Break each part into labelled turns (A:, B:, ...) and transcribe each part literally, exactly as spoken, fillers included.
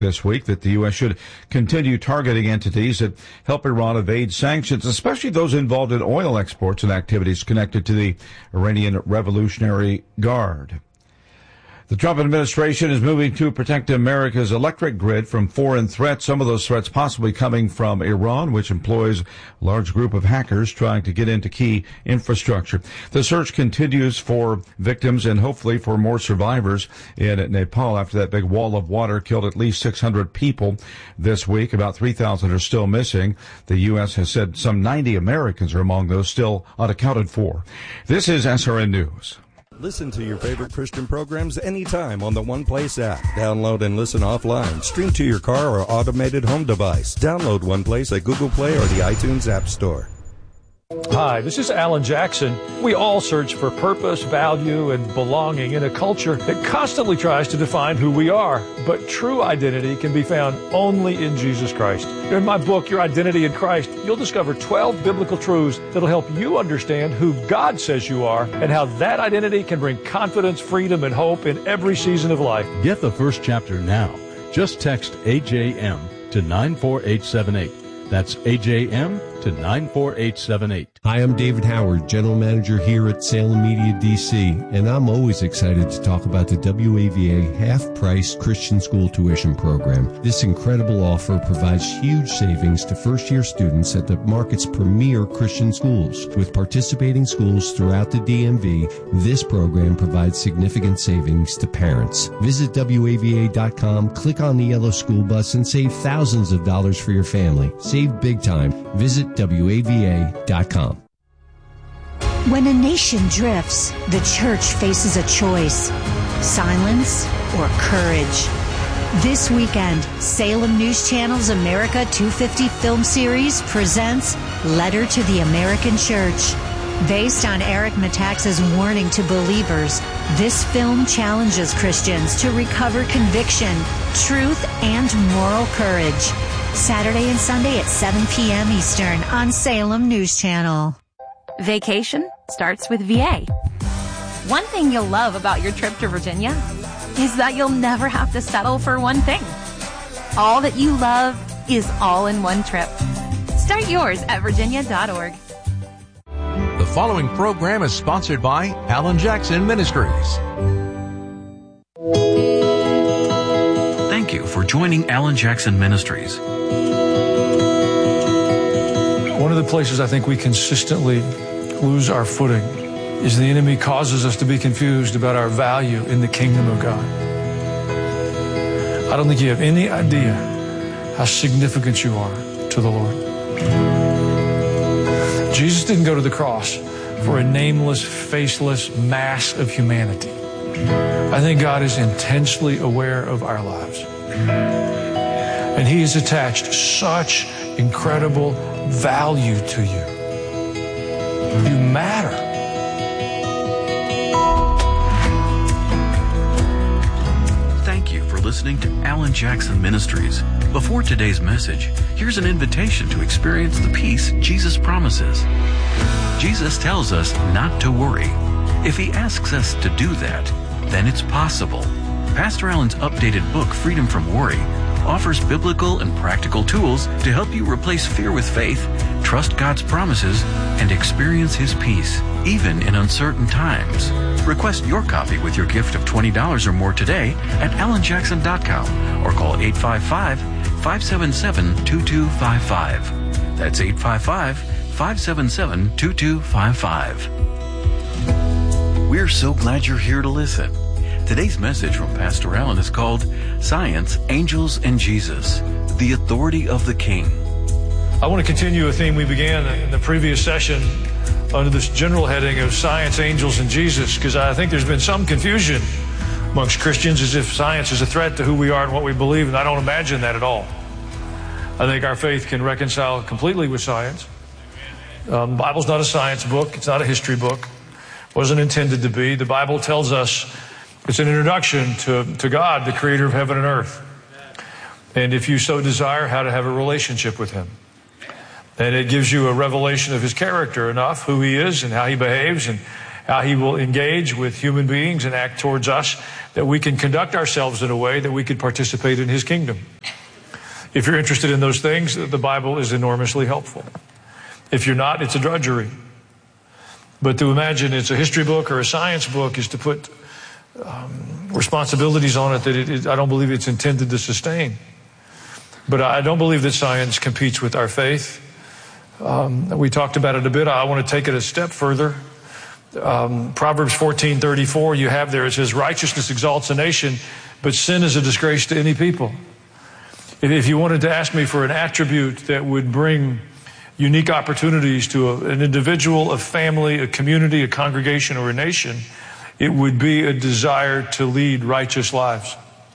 A: this week that the U S should continue targeting entities that help Iran evade sanctions, especially those involved in oil exports and activities connected to the Iranian Revolutionary Guard. The Trump administration is moving to protect America's electric grid from foreign threats, some of those threats possibly coming from Iran, which employs a large group of hackers trying to get into key infrastructure. The search continues for victims and hopefully for more survivors in Nepal after that big wall of water killed at least six hundred people this week. About three thousand are still missing. The U S has said some ninety Americans are among those still unaccounted for. This is S R N News.
B: Listen to your favorite Christian programs anytime on the One Place app. Download and listen offline. Stream to your car or automated home device. Download One Place at Google Play or the iTunes App Store.
C: Hi, this is Alan Jackson. We all search for purpose, value, and belonging in a culture that constantly tries to define who we are. But true identity can be found only in Jesus Christ. In my book, Your Identity in Christ, you'll discover twelve biblical truths that'll help you understand who God says you are and how that identity can bring confidence, freedom, and hope in every season of life.
D: Get the first chapter now. Just text A J M to nine four eight seven eight. That's A J M to nine four eight seven eight.
E: Hi, I'm David Howard, General Manager here at Salem Media D C, and I'm always excited to talk about the W A V A half-price Christian school tuition program. This incredible offer provides huge savings to first-year students at the market's premier Christian schools. With participating schools throughout the D M V, this program provides significant savings to parents. Visit W A V A dot com, click on the yellow school bus, and save thousands of dollars for your family. Save big time. Visit W A V A dot com.
F: When a nation drifts, the church faces a choice: silence or courage. This weekend, Salem News Channel's America two fifty film series presents Letter to the American Church. Based on Eric Metaxas' warning to believers, this film challenges Christians to recover conviction, truth, and moral courage. Saturday and Sunday at seven p.m. Eastern on Salem News Channel.
G: Vacation starts with V A. One thing you'll love about your trip to Virginia is that you'll never have to settle for one thing. All that you love is all in one trip. Start yours at virginia dot org.
H: The following program is sponsored by Alan Jackson Ministries.
I: Thank you for joining Alan Jackson Ministries.
C: One of the places I think we consistently lose our footing is the enemy causes us to be confused about our value in the kingdom of God. I don't think you have any idea how significant you are to the Lord. Jesus didn't go to the cross for a nameless, faceless mass of humanity. I think God is intensely aware of our lives. And He has attached such incredible value to you. You matter.
I: Thank you for listening to Alan Jackson Ministries. Before today's message, here's an invitation to experience the peace Jesus promises. Jesus tells us not to worry. If He asks us to do that, then it's possible. Pastor Alan's updated book, Freedom from Worry, offers biblical and practical tools to help you replace fear with faith, trust God's promises, and experience His peace, even in uncertain times. Request your copy with your gift of twenty dollars or more today at alan jackson dot com or call eight five five, five seven seven, two two five five. That's eight five five, five seven seven, two two five five. We're so glad you're here to listen. Today's message from Pastor Alan is called Science, Angels, and Jesus, the Authority of the King.
C: I want to continue a theme we began in the previous session under this general heading of Science, Angels, and Jesus, because I think there's been some confusion amongst Christians as if science is a threat to who we are and what we believe, and I don't imagine that at all. I think our faith can reconcile completely with science. Um, the Bible's not a science book. It's not a history book. It wasn't intended to be. The Bible tells us it's an introduction to, to God, the creator of heaven and earth. And if you so desire, how to have a relationship with Him. And it gives you a revelation of His character enough, who He is and how He behaves and how he will engage with human beings and act towards us, that we can conduct ourselves in a way that we could participate in his kingdom. If you're interested in those things, the Bible is enormously helpful. If you're not, it's a drudgery. But to imagine it's a history book or a science book is to put um, responsibilities on it that it, it, I don't believe it's intended to sustain. But I don't believe that science competes with our faith. Um, we talked about it a bit. I want to take it a step further. Um, Proverbs fourteen thirty-four, you have there, it says, righteousness exalts a nation, but sin is a disgrace to any people. If you wanted to ask me for an attribute that would bring unique opportunities to a, an individual, a family, a community, a congregation, or a nation, it would be a desire to lead righteous lives.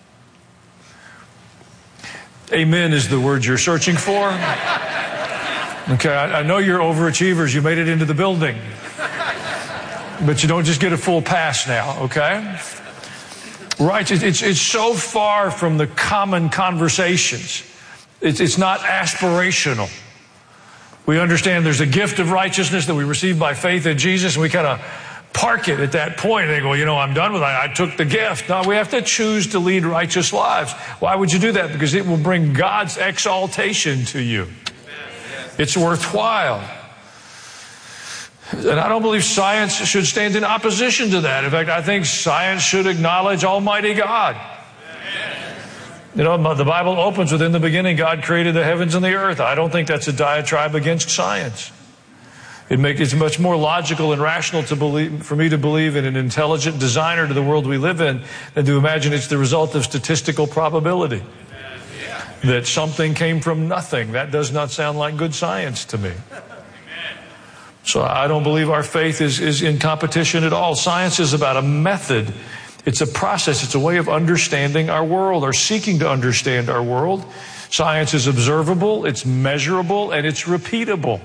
C: Amen is the word you're searching for. Okay, I, I know you're overachievers. You made it into the building. But you don't just get a full pass now, okay? Right, it's, it's so far from the common conversations. It's, it's not aspirational. We understand there's a gift of righteousness that we receive by faith in Jesus, and we kind of park it at that point. They go, you know, I'm done with it. I took the gift. No, we have to choose to lead righteous lives. Why would you do that? Because it will bring God's exaltation to you. It's worthwhile. And I don't believe science should stand in opposition to that. In fact, I think science should acknowledge Almighty God. You know, the Bible opens with, in the beginning, God created the heavens and the earth. I don't think that's a diatribe against science. It makes it much more logical and rational to believe, for me to believe in an intelligent designer to the world we live in than to imagine it's the result of statistical probability. That something came from nothing. That does not sound like good science to me. So I don't believe our faith is, is in competition at all. Science is about a method. It's a process. It's a way of understanding our world or seeking to understand our world. Science is observable, it's measurable, and it's repeatable.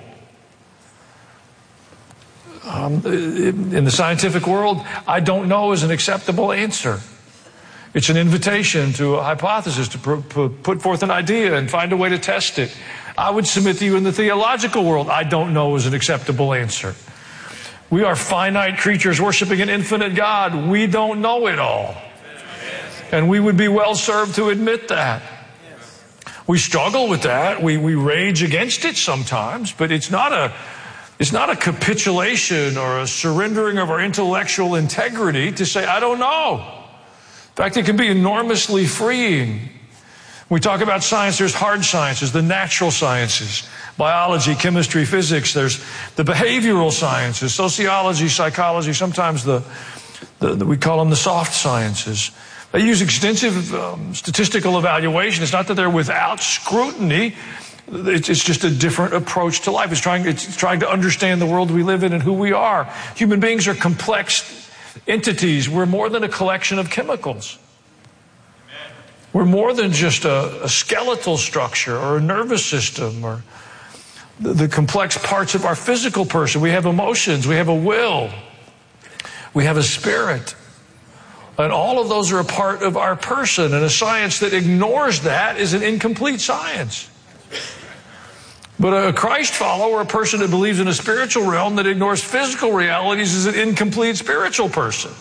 C: Um, in the scientific world, I don't know is an acceptable answer. It's an invitation to a hypothesis, to pr- put forth an idea and find a way to test it. I would submit to you in the theological world, I don't know is an acceptable answer. We are finite creatures worshiping an infinite God. We don't know it all. And we would be well served to admit that. We struggle with that. We, we rage against it sometimes, but it's not a, it's not a capitulation or a surrendering of our intellectual integrity to say, I don't know. In fact, it can be enormously freeing. We talk about science, there's hard sciences, the natural sciences, biology, chemistry, physics. There's the behavioral sciences, sociology, psychology, sometimes the, the, the we call them the soft sciences. They use extensive um, statistical evaluation. It's not that they're without scrutiny. It's, it's just a different approach to life. It's trying, it's trying to understand the world we live in and who we are. Human beings are complex entities. We're more than a collection of chemicals. We're more than just a, a skeletal structure or a nervous system or the, the complex parts of our physical person. We have emotions. We have a will. We have a spirit. And all of those are a part of our person. And a science that ignores that is an incomplete science. But a Christ follower, a person that believes in a spiritual realm that ignores physical realities, is an incomplete spiritual person.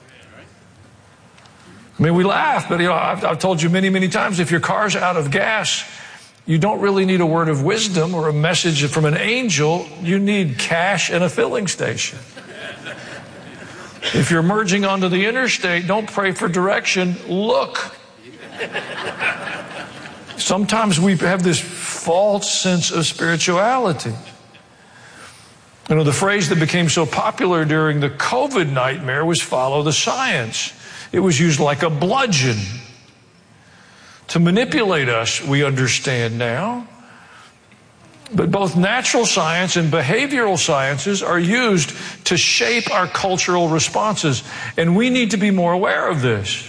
C: I mean, we laugh, but you know, I've, I've told you many, many times, if your car's out of gas, you don't really need a word of wisdom or a message from an angel. You need cash and a filling station. If you're merging onto the interstate, don't pray for direction. Look. Sometimes we have this false sense of spirituality. You know, the phrase that became so popular during the COVID nightmare was follow the science. It was used like a bludgeon to manipulate us, we understand now. But both natural science and behavioral sciences are used to shape our cultural responses. And we need to be more aware of this.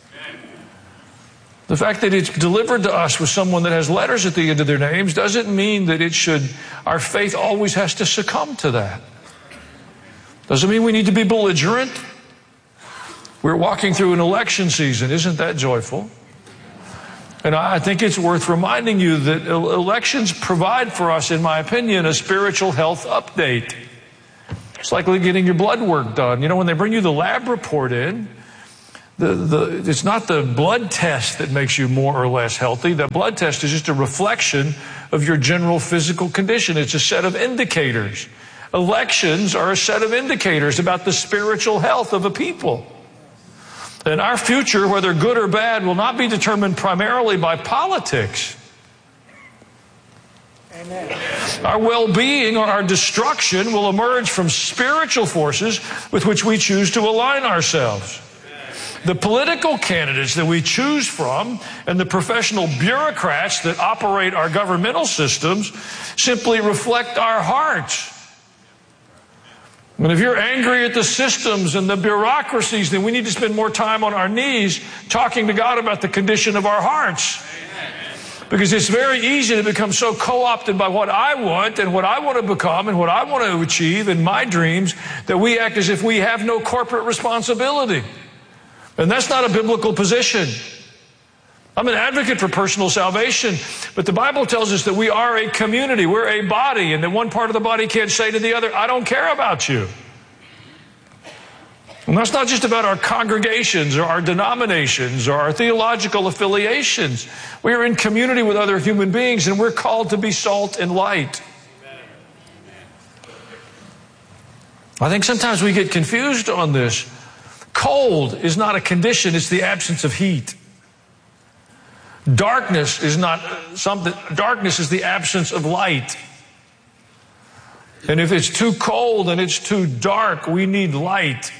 C: The fact that it's delivered to us with someone that has letters at the end of their names doesn't mean that it should, our faith always has to succumb to that. Doesn't mean we need to be belligerent. We're walking through an election season. Isn't that joyful? And I think it's worth reminding you that elections provide for us, in my opinion, a spiritual health update. It's like getting your blood work done. You know, when they bring you the lab report in, the, the, it's not the blood test that makes you more or less healthy. The blood test is just a reflection of your general physical condition. It's a set of indicators. Elections are a set of indicators about the spiritual health of a people. And our future, whether good or bad, will not be determined primarily by politics. Amen. Our well-being or our destruction will emerge from spiritual forces with which we choose to align ourselves. The political candidates that we choose from and the professional bureaucrats that operate our governmental systems simply reflect our hearts. And if you're angry at the systems and the bureaucracies, then we need to spend more time on our knees talking to God about the condition of our hearts. Because it's very easy to become so co-opted by what I want and what I want to become and what I want to achieve in my dreams that we act as if we have no corporate responsibility. And that's not a biblical position. I'm an advocate for personal salvation, but the Bible tells us that we are a community, we're a body, and that one part of the body can't say to the other, I don't care about you. And that's not just about our congregations or our denominations or our theological affiliations. We are in community with other human beings, and we're called to be salt and light. I think sometimes we get confused on this. Cold is not a condition, it's the absence of heat. Darkness is not something, darkness is the absence of light. And if it's too cold and it's too dark, we need light.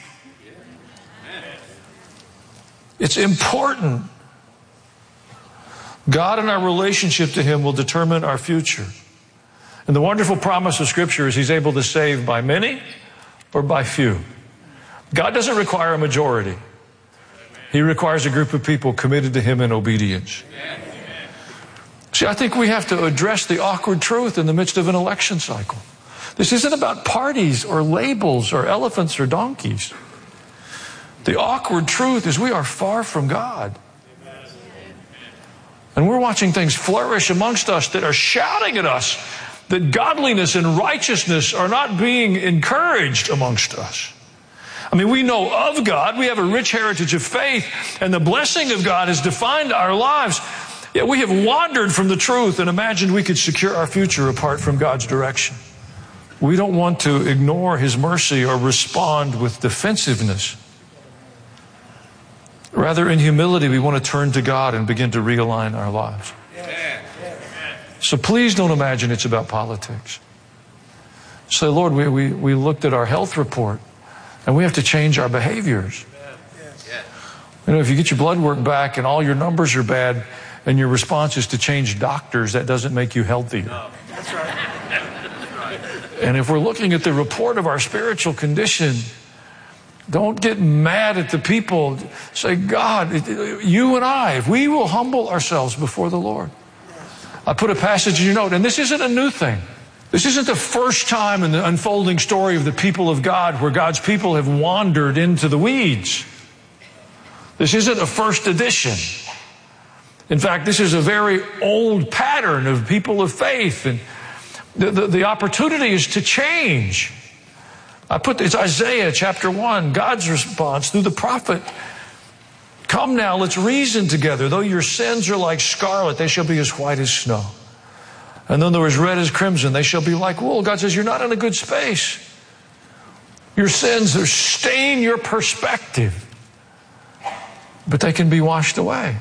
C: It's important. God and our relationship to Him will determine our future. And the wonderful promise of Scripture is He's able to save by many or by few. God doesn't require a majority. He requires a group of people committed to Him in obedience. See, I think we have to address the awkward truth in the midst of an election cycle. This isn't about parties or labels or elephants or donkeys. The awkward truth is we are far from God. And we're watching things flourish amongst us that are shouting at us that godliness and righteousness are not being encouraged amongst us. I mean, we know of God, we have a rich heritage of faith, and the blessing of God has defined our lives. Yet we have wandered from the truth and imagined we could secure our future apart from God's direction. We don't want to ignore His mercy or respond with defensiveness. Rather, in humility, we want to turn to God and begin to realign our lives. So please don't imagine it's about politics. Say, Lord, we, we, we looked at our health report, and we have to change our behaviors. You know, if you get your blood work back and all your numbers are bad and your response is to change doctors, that doesn't make you healthier. No. That's right. That's right. And if we're looking at the report of our spiritual condition, don't get mad at the people. Say, God, you and I, if we will humble ourselves before the Lord. I put a passage in your note, and this isn't a new thing. This isn't the first time in the unfolding story of the people of God where God's people have wandered into the weeds. This isn't a first edition. In fact, this is a very old pattern of people of faith. And the, the, the opportunity is to change. I put it's Isaiah chapter one, God's response through the prophet. Come now, let's reason together. Though your sins are like scarlet, they shall be as white as snow. And then they're as red as crimson, they shall be like wool. God says, you're not in a good space. Your sins are stain your perspective. But they can be washed away.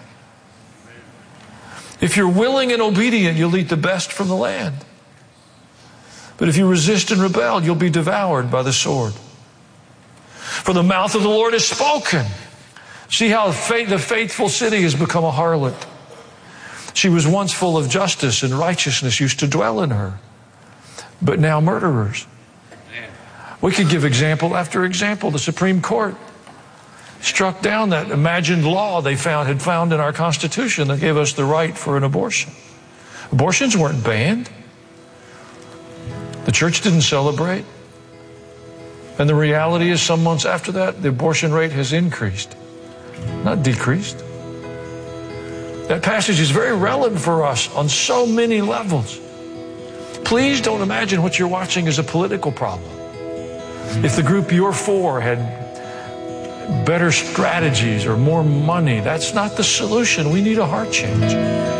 C: If you're willing and obedient, you'll eat the best from the land. But if you resist and rebel, you'll be devoured by the sword. For the mouth of the Lord has spoken. See how the faithful city has become a harlot. She was once full of justice, and righteousness used to dwell in her. But now murderers. We could give example after example. The Supreme Court struck down that imagined law they found had found in our Constitution that gave us the right for an abortion. Abortions weren't banned. The church didn't celebrate. And the reality is, some months after that, the abortion rate has increased, not decreased. That passage is very relevant for us on so many levels. Please don't imagine what you're watching as a political problem. If the group you're for had better strategies or more money, that's not the solution. We need a heart change.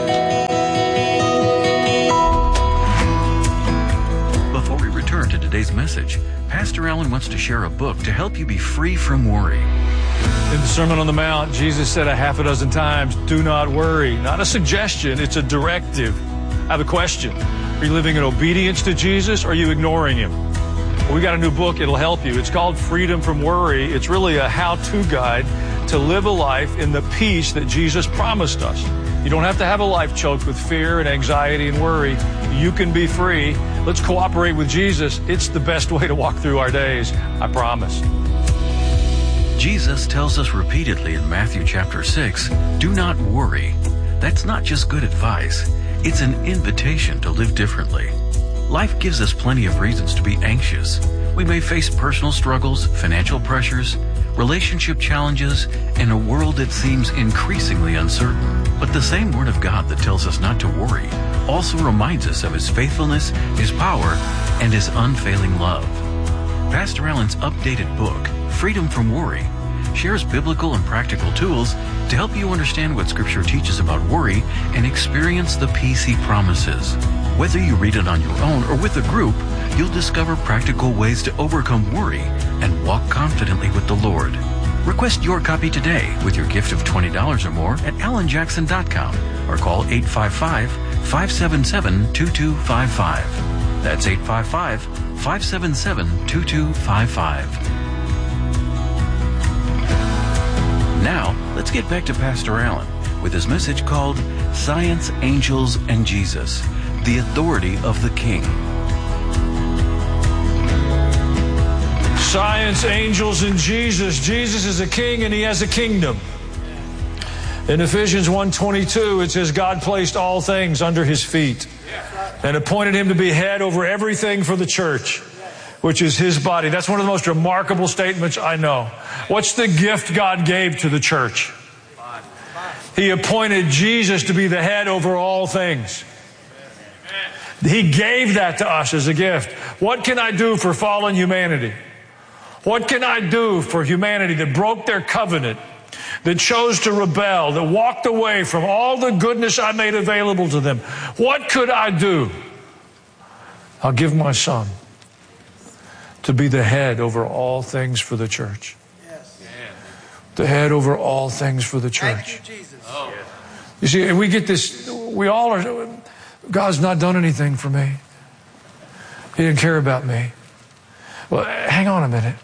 I: Before we return to today's message, Pastor Allen wants to share a book to help you be free from worry.
C: In the Sermon on the Mount, Jesus said a half a dozen times, do not worry. Not a suggestion, it's a directive. I have a question. Are you living in obedience to Jesus, or are you ignoring him? Well, we got a new book, it'll help you. It's called Freedom from Worry. It's really a how-to guide to live a life in the peace that Jesus promised us. You don't have to have a life choked with fear and anxiety and worry. You can be free. Let's cooperate with Jesus. It's the best way to walk through our days, I promise.
I: Jesus tells us repeatedly in Matthew chapter six, do not worry. That's not just good advice. It's an invitation to live differently. Life gives us plenty of reasons to be anxious. We may face personal struggles, financial pressures, relationship challenges, and a world that seems increasingly uncertain. But the same Word of God that tells us not to worry also reminds us of His faithfulness, His power, and His unfailing love. Pastor Allen's updated book, Freedom from Worry, shares biblical and practical tools to help you understand what Scripture teaches about worry and experience the peace He promises. Whether you read it on your own or with a group, you'll discover practical ways to overcome worry and walk confidently with the Lord. Request your copy today with your gift of twenty dollars or more at alan jackson dot com or call eight five five, five seven seven, two two five five. That's eight five five, five seven seven, two two five five. Now, let's get back to Pastor Allen with his message called Science, Angels, and Jesus, the Authority of the King.
C: Science, angels, and Jesus. Jesus is a king and he has a kingdom. In Ephesians one twenty-two, it says, God placed all things under his feet and appointed him to be head over everything for the church, which is his body. That's one of the most remarkable statements I know. What's the gift God gave to the church? He appointed Jesus to be the head over all things. He gave that to us as a gift. What can I do for fallen humanity? What can I do for humanity that broke their covenant, that chose to rebel, that walked away from all the goodness I made available to them? What could I do? I'll give my son to be the head over all things for the church. Yes. The head over all things for the church.
J: Thank you, Jesus.
C: Oh. You see, we get this, we all are, God's not done anything for me. He didn't care about me. Well, hang on a minute.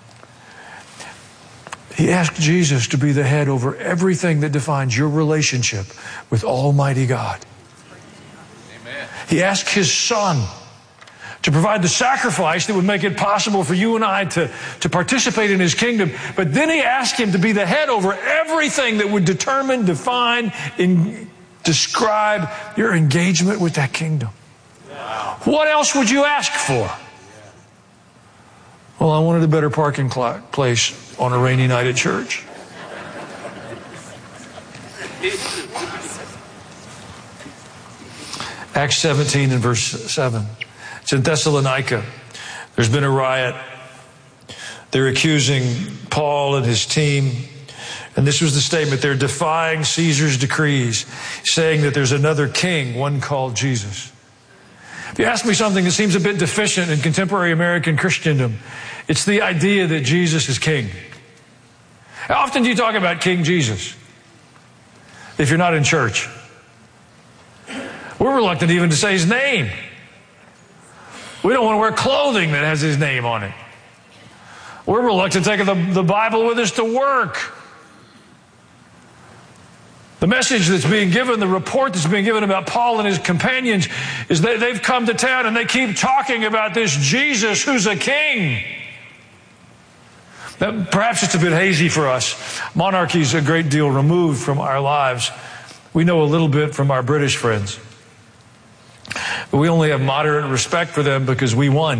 C: He asked Jesus to be the head over everything that defines your relationship with Almighty God. Amen. He asked his son to provide the sacrifice that would make it possible for you and I to, to participate in his kingdom. But then he asked him to be the head over everything that would determine, define, and describe your engagement with that kingdom. Wow. What else would you ask for? Well, I wanted a better parking place on a rainy night at church. Acts seventeen and verse seven. It's in Thessalonica. There's been a riot. They're accusing Paul and his team. And this was the statement. They're defying Caesar's decrees, saying that there's another king, one called Jesus. If you ask me something that seems a bit deficient in contemporary American Christendom, it's the idea that Jesus is king. How often do you talk about King Jesus if you're not in church? We're reluctant even to say his name. We don't want to wear clothing that has his name on it. We're reluctant to take the, the Bible with us to work. The message that's being given, the report that's being given about Paul and his companions is that they've come to town and they keep talking about this Jesus who's a king. Now, perhaps it's a bit hazy for us. Monarchy's a great deal removed from our lives. We know a little bit from our British friends. But we only have moderate respect for them because we won.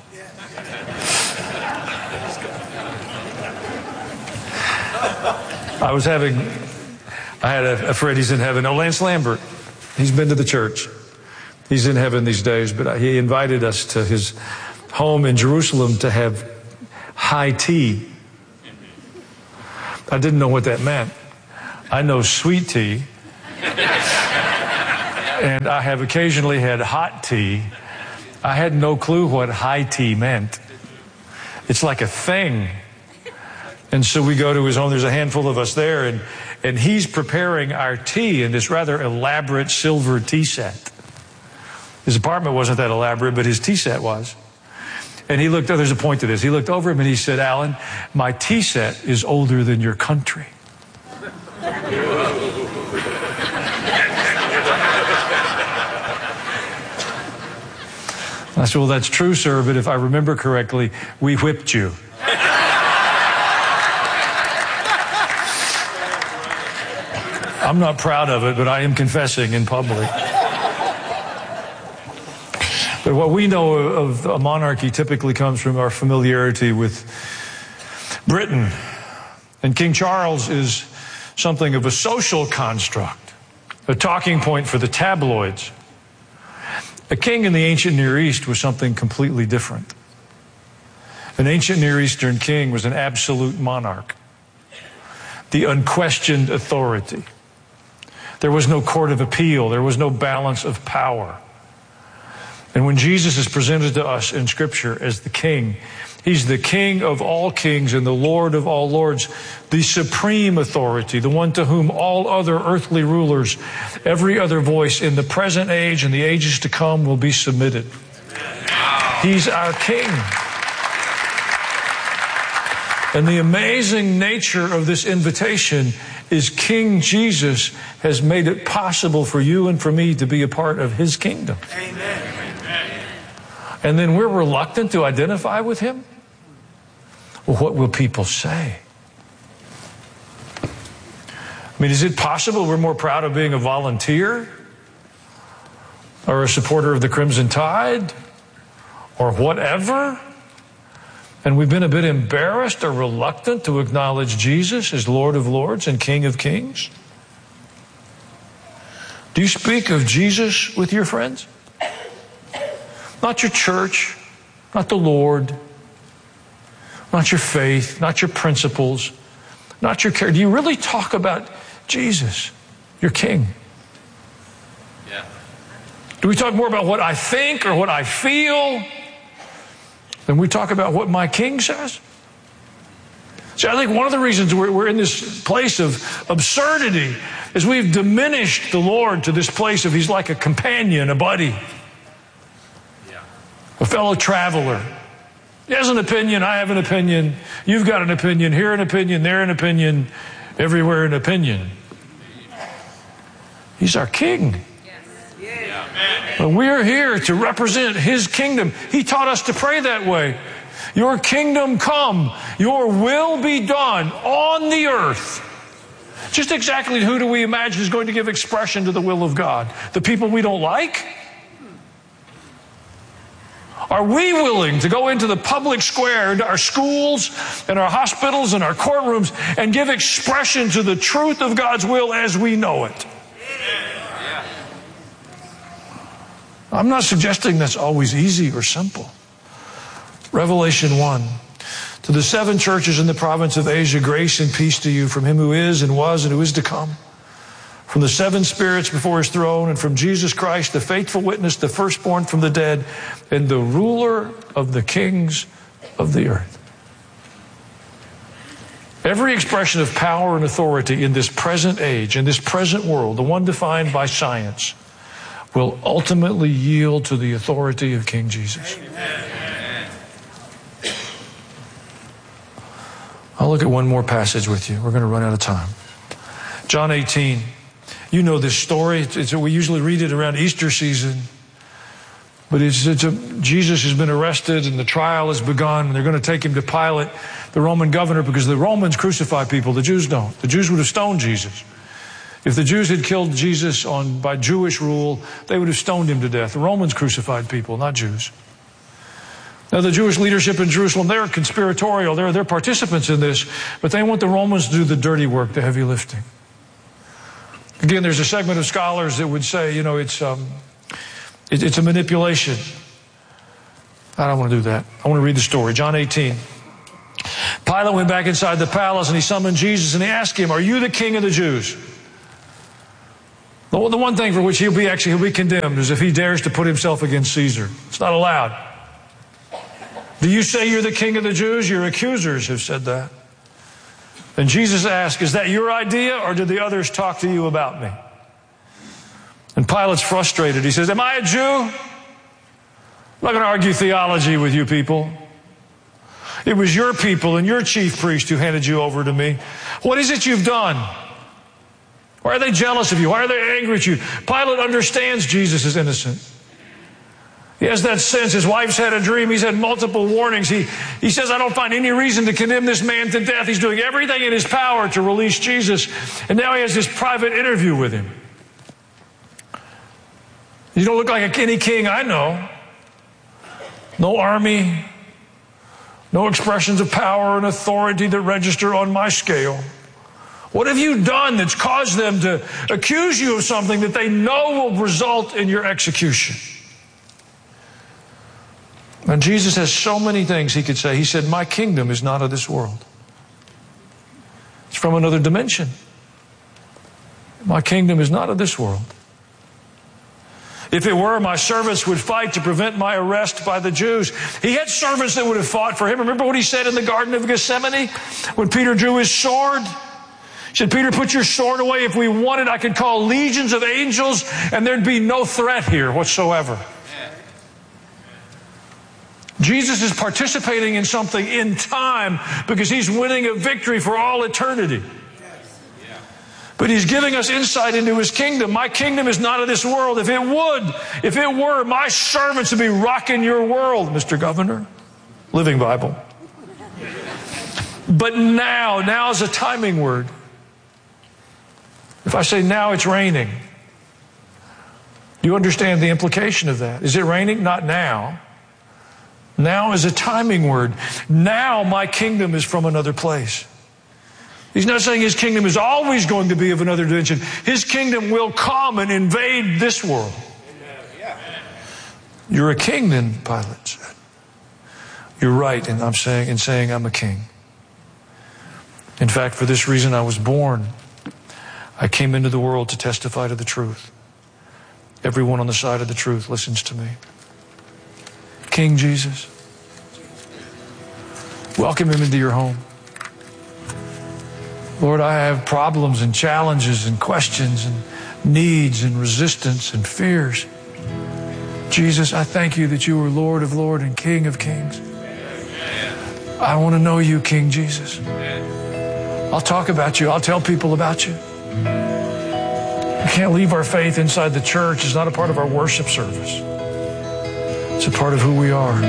C: I was having, I had a, a friend, he's in heaven. Oh, Lance Lambert. He's been to the church. He's in heaven these days, but he invited us to his home in Jerusalem to have high tea. I didn't know what that meant. I know sweet tea. And I have occasionally had hot tea. I had no clue what high tea meant. It's like a thing. And so we go to his home. There's a handful of us there, and, and he's preparing our tea in this rather elaborate silver tea set. His apartment wasn't that elaborate, but his tea set was. And he looked, oh, there's a point to this. He looked over him and he said, Alan, my tea set is older than your country. I said, well, that's true, sir, but if I remember correctly, we whipped you. I'm not proud of it, but I am confessing in public. But what we know of a monarchy typically comes from our familiarity with Britain. And King Charles is something of a social construct, a talking point for the tabloids. A king in the ancient Near East was something completely different. An ancient Near Eastern king was an absolute monarch, the unquestioned authority. There was no court of appeal. There was no balance of power. And when Jesus is presented to us in Scripture as the King, He's the King of all kings and the Lord of all lords, the supreme authority, the one to whom all other earthly rulers, every other voice in the present age and the ages to come will be submitted. He's our King. And the amazing nature of this invitation is King Jesus has made it possible for you and for me to be a part of His kingdom. Amen. And then we're reluctant to identify with Him? Well, what will people say? I mean, is it possible we're more proud of being a volunteer or a supporter of the Crimson Tide or whatever? And we've been a bit embarrassed or reluctant to acknowledge Jesus as Lord of Lords and King of Kings? Do you speak of Jesus with your friends? Not your church, not the Lord, not your faith, not your principles, not your care. Do you really talk about Jesus, your King? Yeah. Do we talk more about what I think or what I feel than we talk about what my King says? See, I think one of the reasons we're, we're in this place of absurdity is we've diminished the Lord to this place of He's like a companion, a buddy. A fellow traveler. He has an opinion, I have an opinion, you've got an opinion, here an opinion, there an opinion, everywhere an opinion. He's our King. But we're here to represent His kingdom. He taught us to pray that way. Your kingdom come, your will be done on the earth. Just exactly who do we imagine is going to give expression to the will of God? The people we don't like? Are we willing to go into the public square, into our schools and our hospitals and our courtrooms and give expression to the truth of God's will as we know it? I'm not suggesting that's always easy or simple. Revelation one. To the seven churches in the province of Asia, grace and peace to you from Him who is and was and who is to come, from the seven spirits before His throne, and from Jesus Christ, the faithful witness, the firstborn from the dead, and the ruler of the kings of the earth. Every expression of power and authority in this present age, in this present world, the one defined by science, will ultimately yield to the authority of King Jesus. Amen. I'll look at one more passage with you. We're going to run out of time. John eighteen. You know this story. It's, it's, we usually read it around Easter season. But it's, it's a, Jesus has been arrested and the trial has begun. And they're going to take Him to Pilate, the Roman governor, because the Romans crucify people. The Jews don't. The Jews would have stoned Jesus. If the Jews had killed Jesus on by Jewish rule, they would have stoned Him to death. The Romans crucified people, not Jews. Now, the Jewish leadership in Jerusalem, they're conspiratorial. They're, they're participants in this. But they want the Romans to do the dirty work, the heavy lifting. Again, there's a segment of scholars that would say, you know, it's um, it, it's a manipulation. I don't want to do that. I want to read the story. John eighteen. Pilate went back inside the palace and he summoned Jesus and he asked him, are you the king of the Jews? The, the one thing for which he'll be actually he'll be condemned is if he dares to put himself against Caesar. It's not allowed. Do you say you're the king of the Jews? Your accusers have said that. And Jesus asked, is that your idea or did the others talk to you about me? And Pilate's frustrated. He says, am I a Jew? I'm not going to argue theology with you people. It was your people and your chief priest who handed you over to me. What is it you've done? Why are they jealous of you? Why are they angry at you? Pilate understands Jesus is innocent. He has that sense. His wife's had a dream. He's had multiple warnings. He, he says, I don't find any reason to condemn this man to death. He's doing everything in his power to release Jesus. And now he has this private interview with him. You don't look like any king I know. No army. No expressions of power and authority that register on my scale. What have you done that's caused them to accuse you of something that they know will result in your execution? And Jesus has so many things he could say. He said, my kingdom is not of this world. It's from another dimension. My kingdom is not of this world. If it were, my servants would fight to prevent my arrest by the Jews. He had servants that would have fought for him. Remember what he said in the Garden of Gethsemane when Peter drew his sword? He said, Peter, put your sword away. If we wanted, I could call legions of angels and there'd be no threat here whatsoever. Jesus is participating in something in time because he's winning a victory for all eternity. But he's giving us insight into his kingdom. My kingdom is not of this world. If it would, if it were, my servants would be rocking your world, Mister Governor. Living Bible. But now, now is a timing word. If I say now it's raining, do you understand the implication of that? Is it raining? Not now. Now is a timing word. Now my kingdom is from another place. He's not saying his kingdom is always going to be of another dimension. His kingdom will come and invade this world. You're a king then, Pilate said. You're right in, I'm saying, in saying I'm a king. In fact, for this reason I was born. I came into the world to testify to the truth. Everyone on the side of the truth listens to me. King Jesus, welcome him into your home. Lord, I have problems and challenges and questions and needs and resistance and fears. Jesus, I thank you that you are Lord of Lords and King of Kings. I want to know you, King Jesus. I'll talk about you. I'll tell people about you. We can't leave our faith inside the church. It's not a part of our worship service. It's a part of who we are.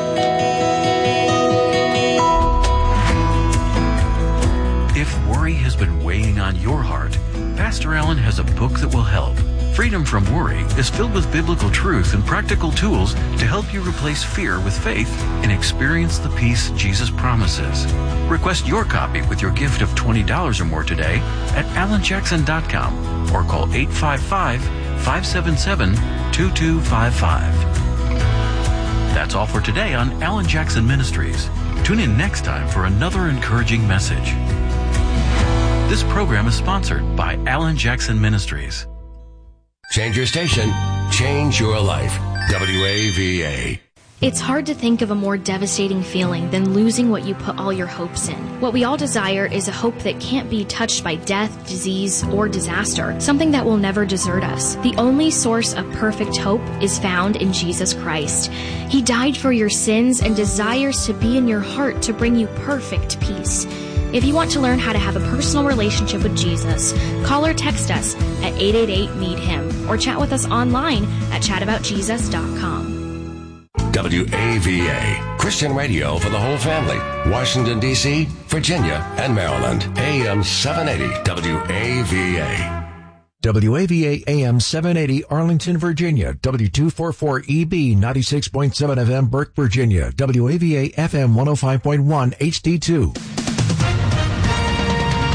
I: If worry has been weighing on your heart, Pastor Allen has a book that will help. Freedom from Worry is filled with biblical truth and practical tools to help you replace fear with faith and experience the peace Jesus promises. Request your copy with your gift of twenty dollars or more today at alan jackson dot com or call eight five five, five seven seven, two two five five. That's all for today on Alan Jackson Ministries. Tune in next time for another encouraging message. This program is sponsored by Alan Jackson Ministries.
J: Change your station, change your life. W A V A.
K: It's hard to think of a more devastating feeling than losing what you put all your hopes in. What we all desire is a hope that can't be touched by death, disease, or disaster, something that will never desert us. The only source of perfect hope is found in Jesus Christ. He died for your sins and desires to be in your heart to bring you perfect peace. If you want to learn how to have a personal relationship with Jesus, call or text us at eight eight eight, meet him or chat with us online at chat about jesus dot com.
J: W A V A, Christian radio for the whole family. Washington, D C, Virginia, and Maryland. A M seven eighty, W A V A.
L: W A V A A M seven eighty, Arlington, Virginia. W two forty-four E B, ninety-six point seven F M, Burke, Virginia. W A V A F M one oh five point one H D two.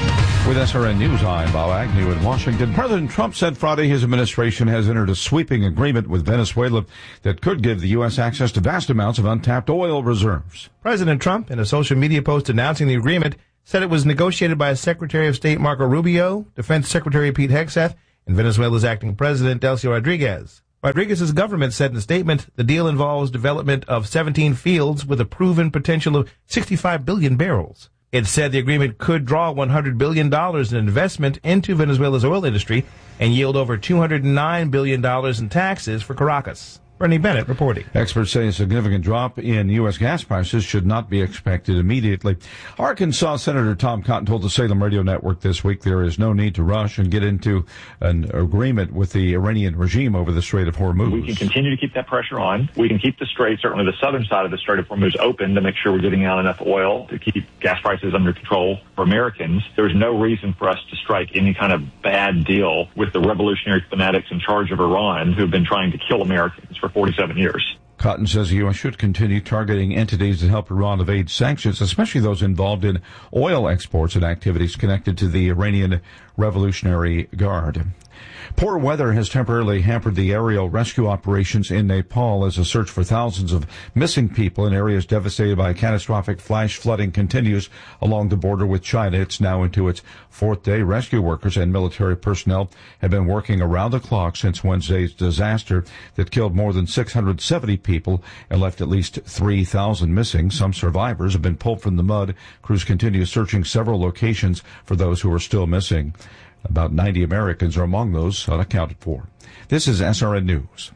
A: With S R N News, I'm Bob Agnew in Washington. President Trump said Friday his administration has entered a sweeping agreement with Venezuela that could give the U S access to vast amounts of untapped oil reserves.
M: President Trump, in a social media post announcing the agreement, said it was negotiated by Secretary of State Marco Rubio, Defense Secretary Pete Hegseth, and Venezuela's acting president Delcy Rodriguez. Rodriguez's government said in a statement the deal involves development of seventeen fields with a proven potential of sixty-five billion barrels. It said the agreement could draw one hundred billion dollars in investment into Venezuela's oil industry and yield over two hundred nine billion dollars in taxes for Caracas. Bernie Bennett reporting.
A: Experts say a significant drop in U S gas prices should not be expected immediately. Arkansas Senator Tom Cotton told the Salem Radio Network this week there is no need to rush and get into an agreement with the Iranian regime over the Strait of Hormuz.
N: We can continue to keep that pressure on. We can keep the strait, certainly the southern side of the Strait of Hormuz, open to make sure we're getting out enough oil to keep gas prices under control for Americans. There's no reason for us to strike any kind of bad deal with the revolutionary fanatics in charge of Iran who've been trying to kill Americans for forty-seven years.
A: Cotton says the U S should continue targeting entities that help Iran evade sanctions, especially those involved in oil exports and activities connected to the Iranian Revolutionary Guard. Poor weather has temporarily hampered the aerial rescue operations in Nepal as a search for thousands of missing people in areas devastated by catastrophic flash flooding continues along the border with China. It's now into its fourth day. Rescue workers and military personnel have been working around the clock since Wednesday's disaster that killed more than six hundred seventy people and left at least three thousand missing. Some survivors have been pulled from the mud. Crews continue searching several locations for those who are still missing. About ninety Americans are among those unaccounted for. This is S R N News.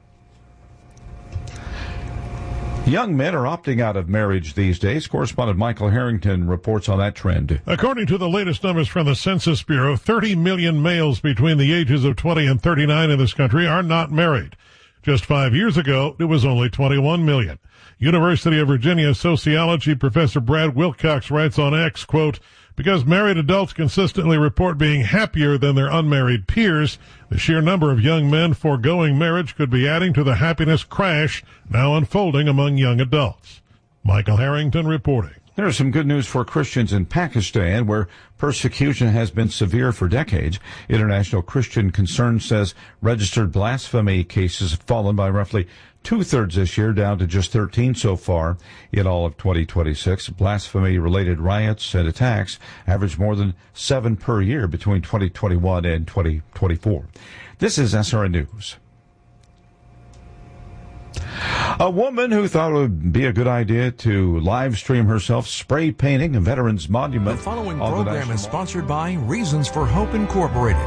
A: Young men are opting out of marriage these days. Correspondent Michael Harrington reports on that trend.
O: According to the latest numbers from the Census Bureau, thirty million males between the ages of twenty and thirty-nine in this country are not married. Just five years ago, it was only twenty-one million. University of Virginia sociology professor Brad Wilcox writes on X, quote, because married adults consistently report being happier than their unmarried peers, the sheer number of young men foregoing marriage could be adding to the happiness crash now unfolding among young adults. Michael Harrington reporting.
A: There's some good news for Christians in Pakistan, where persecution has been severe for decades. International Christian Concern says registered blasphemy cases have fallen by roughly two-thirds this year, down to just thirteen so far in all of twenty twenty-six. Blasphemy-related riots and attacks average more than seven per year between twenty twenty-one and twenty twenty-four. This is S R N News. A woman who thought it would be a good idea to live stream herself spray painting a veterans monument.
H: The following program is sponsored by Reasons for Hope Incorporated.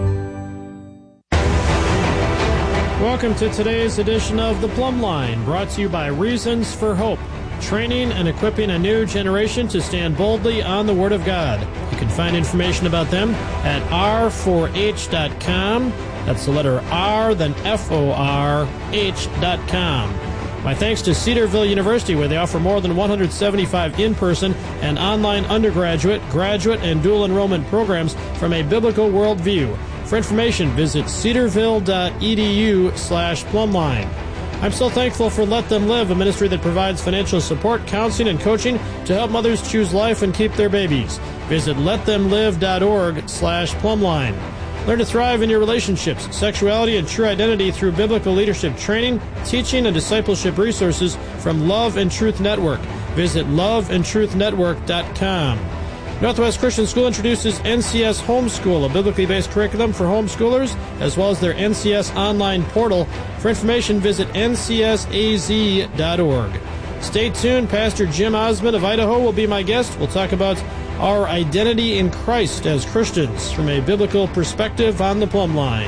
P: Welcome to today's edition of The Plumb Line, brought to you by Reasons for Hope, training and equipping a new generation to stand boldly on the Word of God. You can find information about them at R four H dot com. That's the letter R, then F O R H dot com. My thanks to Cedarville University, where they offer more than one hundred seventy-five in-person and online undergraduate, graduate, and dual enrollment programs from a biblical worldview. For information, visit cedarville.edu slash plumline. I'm so thankful for Let Them Live, a ministry that provides financial support, counseling, and coaching to help mothers choose life and keep their babies. Visit letthemlive.org slash plumline. Learn to thrive in your relationships, sexuality, and true identity through biblical leadership training, teaching, and discipleship resources from Love and Truth Network. Visit love and truth network dot com. Northwest Christian School introduces N C S Homeschool, a biblically based curriculum for homeschoolers, as well as their N C S online portal. For information, visit N C S A Z dot org. Stay tuned. Pastor Jim Osmond of Idaho will be my guest. We'll talk about our identity in Christ as Christians from a biblical perspective on the Plumb Line.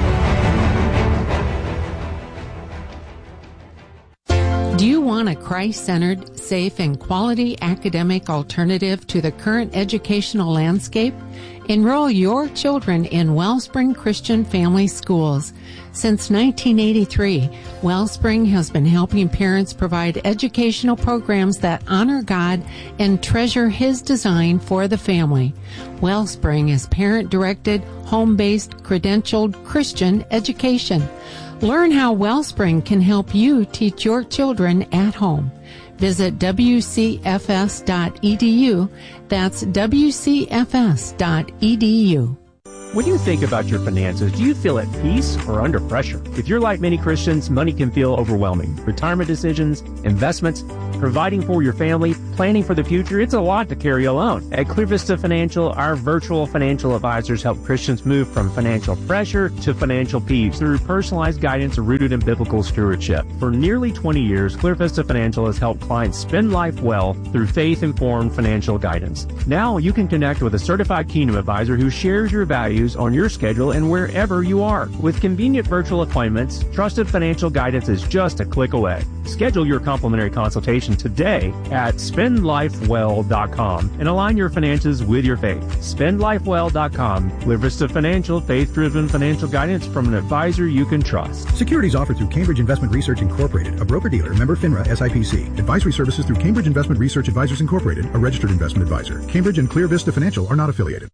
Q: Do you want a Christ-centered, safe, and quality academic alternative to the current educational landscape? Enroll your children in Wellspring Christian Family Schools. Since nineteen eighty-three, Wellspring has been helping parents provide educational programs that honor God and treasure His design for the family. Wellspring is parent-directed, home-based, credentialed Christian education. Learn how Wellspring can help you teach your children at home. Visit w c f s dot e d u. That's w c f s dot e d u.
R: When you think about your finances, do you feel at peace or under pressure? If you're like many Christians, money can feel overwhelming. Retirement decisions, investments, providing for your family, planning for the future, it's a lot to carry alone. At Clear Vista Financial, our virtual financial advisors help Christians move from financial pressure to financial peace through personalized guidance rooted in biblical stewardship. For nearly twenty years, Clear Vista Financial has helped clients spend life well through faith-informed financial guidance. Now you can connect with a certified Kingdom advisor who shares your values on your schedule and wherever you are. With convenient virtual appointments, trusted financial guidance is just a click away. Schedule your complimentary consultation today at spend life well dot com and align your finances with your faith. spend life well dot com. Clear Vista Financial, faith-driven financial guidance from an advisor you can trust.
S: Securities offered through Cambridge Investment Research Incorporated, a broker-dealer, member FINRA S I P C. Advisory services through Cambridge Investment Research Advisors Incorporated, a registered investment advisor. Cambridge and Clear Vista Financial are not affiliated.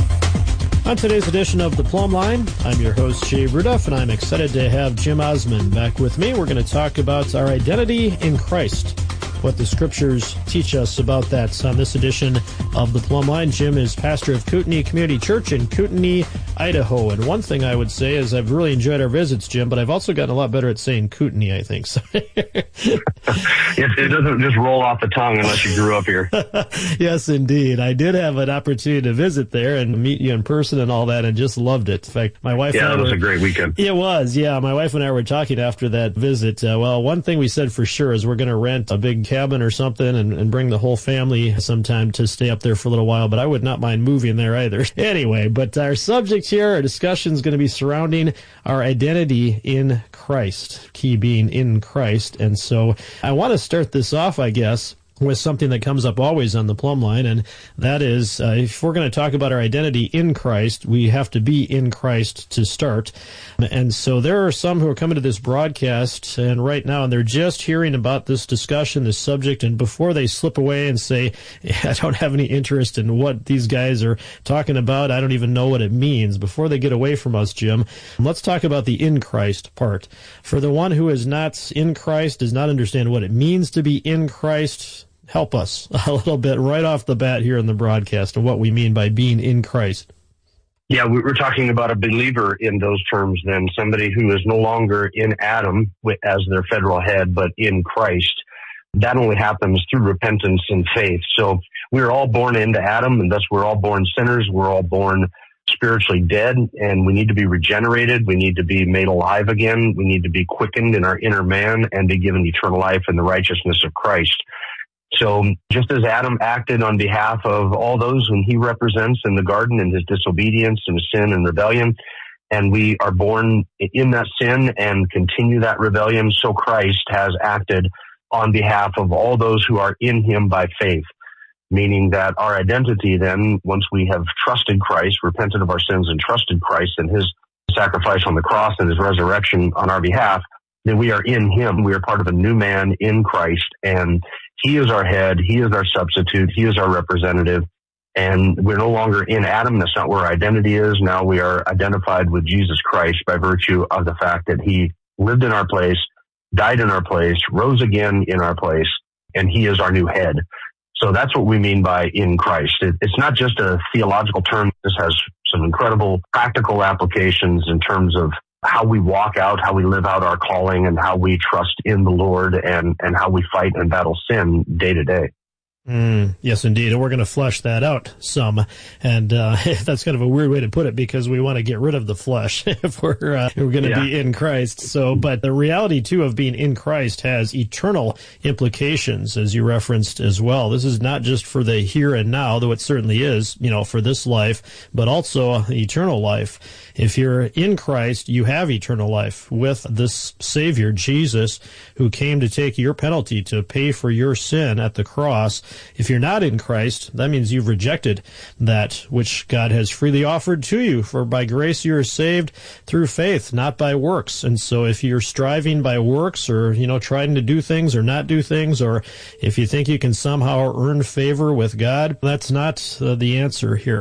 P: On today's edition of The Plumb Line, I'm your host, Jay Rudoff, and I'm excited to have Jim Osman back with me. We're going to talk about our identity in Christ, what the scriptures teach us about that on this edition of The Plumb Line. Jim is pastor of Kootenai Community Church in Kootenai, Idaho. And one thing I would say is I've really enjoyed our visits, Jim, but I've also gotten a lot better at saying Kootenai, I think. So
T: it, it doesn't just roll off the tongue unless you grew up here.
P: Yes, indeed. I did have an opportunity to visit there and meet you in person and all that, and just loved it. In fact, my wife
T: yeah,
P: and I
T: it was
P: were,
T: a great weekend.
P: It was, yeah. My wife and I were talking after that visit. Uh, well, one thing we said for sure is we're going to rent a big cabin or something and, and bring the whole family sometime to stay up there for a little while, but I would not mind moving there either. Anyway, but our subject here, our discussion is going to be surrounding our identity in Christ, key being in Christ. And so I want to start this off, I guess, with something that comes up always on the Plumb Line, and that is, uh, if we're going to talk about our identity in Christ, we have to be in Christ to start. And so there are some who are coming to this broadcast, and right now, and they're just hearing about this discussion, this subject, and before they slip away and say, I don't have any interest in what these guys are talking about, I don't even know what it means, before they get away from us, Jim, let's talk about the in Christ part. For the one who is not in Christ, does not understand what it means to be in Christ, help us a little bit right off the bat here in the broadcast and what we mean by being in Christ.
T: Yeah, we're talking about a believer in those terms then, somebody who is no longer in Adam as their federal head, but in Christ. That only happens through repentance and faith. So we're all born into Adam, and thus we're all born sinners. We're all born spiritually dead, and we need to be regenerated. We need to be made alive again. We need to be quickened in our inner man and be given eternal life in the righteousness of Christ. So just as Adam acted on behalf of all those whom he represents in the garden in his disobedience and sin and rebellion, and we are born in that sin and continue that rebellion, so Christ has acted on behalf of all those who are in him by faith, meaning that our identity then, once we have trusted Christ, repented of our sins and trusted Christ and his sacrifice on the cross and his resurrection on our behalf, then we are in him. We are part of a new man in Christ, and he is our head. He is our substitute. He is our representative. And we're no longer in Adam. That's not where our identity is. Now we are identified with Jesus Christ by virtue of the fact that he lived in our place, died in our place, rose again in our place, and he is our new head. So that's what we mean by in Christ. It, it's not just a theological term. This has some incredible practical applications in terms of how we walk out, how we live out our calling, and how we trust in the Lord, and, and how we fight and battle sin day to day.
P: Mm, yes, indeed. And we're going to flesh that out some. And uh, that's kind of a weird way to put it, because we want to get rid of the flesh if we're, uh, we're going to yeah. be in Christ. So, but the reality, too, of being in Christ has eternal implications, as you referenced as well. This is not just for the here and now, though it certainly is, you know, for this life, but also eternal life. If you're in Christ, you have eternal life with this Savior, Jesus, who came to take your penalty, to pay for your sin at the cross. If you're not in Christ, that means you've rejected that which God has freely offered to you. For by grace you are saved through faith, not by works. And so if you're striving by works, or, you know, trying to do things or not do things, or if you think you can somehow earn favor with God, that's not uh, the answer here.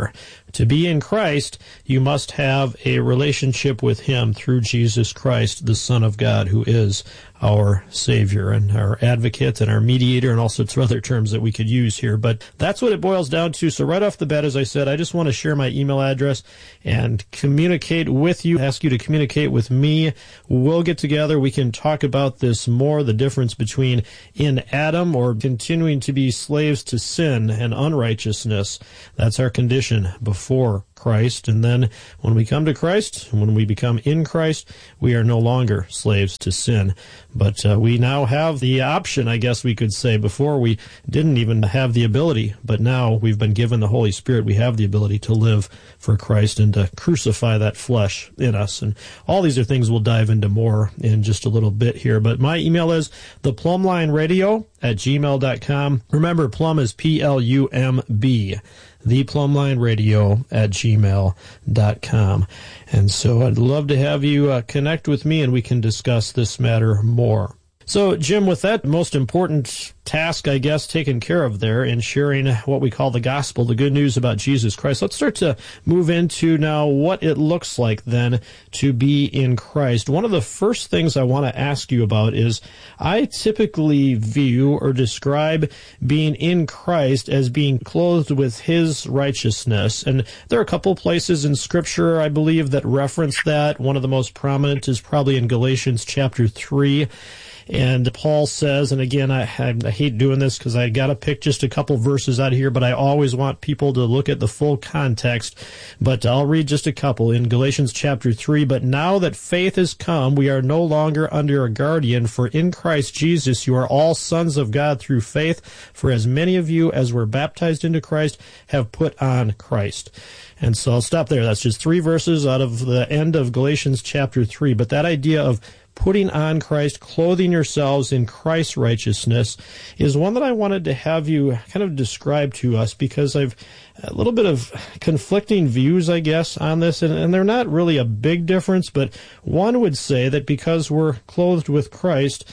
P: To be in Christ, you must have a relationship with Him through Jesus Christ, the Son of God, who is our Savior and our advocate and our mediator and all sorts of other terms that we could use here. But that's what it boils down to. So right off the bat, as I said, I just want to share my email address and communicate with you, ask you to communicate with me. We'll get together. We can talk about this more, the difference between in Adam or continuing to be slaves to sin and unrighteousness. That's our condition before Christ. And then when we come to Christ, when we become in Christ, we are no longer slaves to sin. But uh, we now have the option, I guess we could say. Before we didn't even have the ability, but now we've been given the Holy Spirit. We have the ability to live for Christ and to crucify that flesh in us. And all these are things we'll dive into more in just a little bit here. But my email is theplumlineradio at gmail dot com. Remember, plum is P L U M B. theplumlineradio at gmail dot com. And so I'd love to have you uh, connect with me and we can discuss this matter more. So, Jim, with that most important task, I guess, taken care of there in sharing what we call the gospel, the good news about Jesus Christ, let's start to move into now what it looks like then to be in Christ. One of the first things I want to ask you about is I typically view or describe being in Christ as being clothed with His righteousness. And there are a couple places in Scripture, I believe, that reference that. One of the most prominent is probably in Galatians chapter three. And Paul says, and again, I, I, I hate doing this because I got to pick just a couple verses out of here, but I always want people to look at the full context. But I'll read just a couple in Galatians chapter three. But now that faith has come, we are no longer under a guardian, for in Christ Jesus you are all sons of God through faith. For as many of you as were baptized into Christ have put on Christ. And so I'll stop there. That's just three verses out of the end of Galatians chapter three. But that idea of putting on Christ, clothing yourselves in Christ's righteousness, is one that I wanted to have you kind of describe to us, because I've a little bit of conflicting views, I guess, on this, and, and they're not really a big difference, but one would say that because we're clothed with Christ,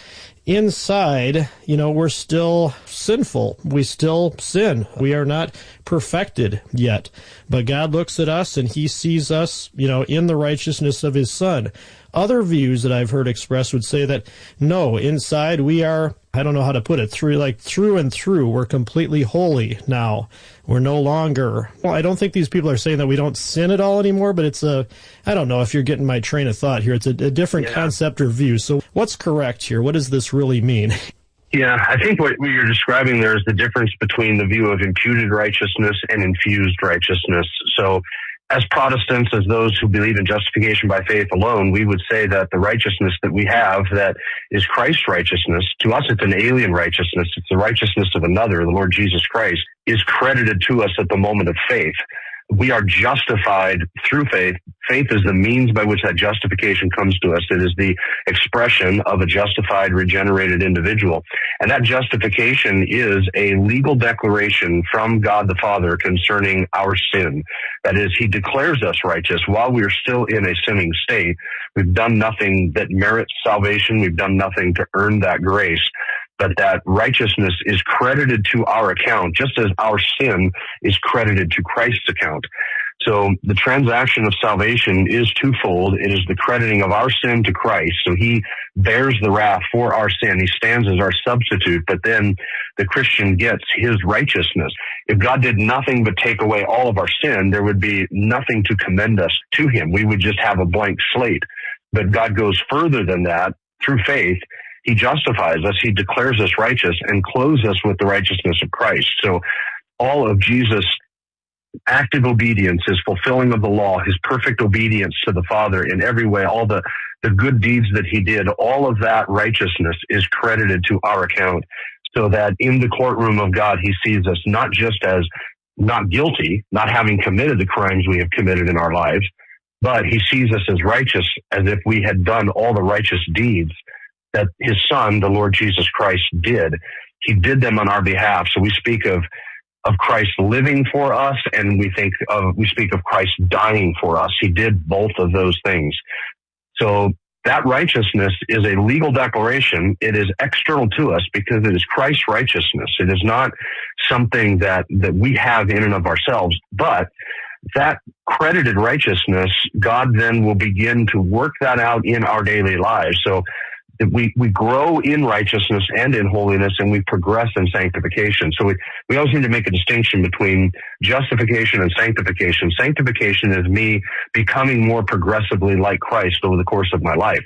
P: inside, you know, we're still sinful. We still sin. We are not perfected yet. But God looks at us and He sees us, you know, in the righteousness of His Son. Other views that I've heard expressed would say that, no, inside we are, I don't know how to put it, through like through and through, we're completely holy now. We're no longer, well, I don't think these people are saying that we don't sin at all anymore, but it's a, I don't know if you're getting my train of thought here. It's a, a different yeah. concept or view. So what's correct here? What does this really mean?
T: Yeah, I think what you're describing there is the difference between the view of imputed righteousness and infused righteousness. So as Protestants, as those who believe in justification by faith alone, we would say that the righteousness that we have that is Christ's righteousness, to us it's an alien righteousness, it's the righteousness of another, the Lord Jesus Christ, is credited to us at the moment of faith. We are justified through faith. Faith is the means by which that justification comes to us. It is the expression of a justified, regenerated individual. And that justification is a legal declaration from God the Father concerning our sin. That is, He declares us righteous while we are still in a sinning state. We've done nothing that merits salvation. We've done nothing to earn that grace. But that righteousness is credited to our account, just as our sin is credited to Christ's account. So the transaction of salvation is twofold. It is the crediting of our sin to Christ. So He bears the wrath for our sin. He stands as our substitute, but then the Christian gets His righteousness. If God did nothing but take away all of our sin, there would be nothing to commend us to Him. We would just have a blank slate. But God goes further than that through faith. He justifies us, He declares us righteous, and clothes us with the righteousness of Christ. So all of Jesus' active obedience, His fulfilling of the law, His perfect obedience to the Father in every way, all the, the good deeds that He did, all of that righteousness is credited to our account, so that in the courtroom of God, He sees us not just as not guilty, not having committed the crimes we have committed in our lives, but He sees us as righteous, as if we had done all the righteous deeds that His Son, the Lord Jesus Christ, did. He did them on our behalf. So we speak of of Christ living for us, and we think of we speak of Christ dying for us. He did both of those things. So that righteousness is a legal declaration. It is external to us because it is Christ's righteousness. It is not something that that we have in and of ourselves, but that credited righteousness, God then will begin to work that out in our daily lives. So we, we grow in righteousness and in holiness, and we progress in sanctification. So we, we always need to make a distinction between justification and sanctification. Sanctification is me becoming more progressively like Christ over the course of my life.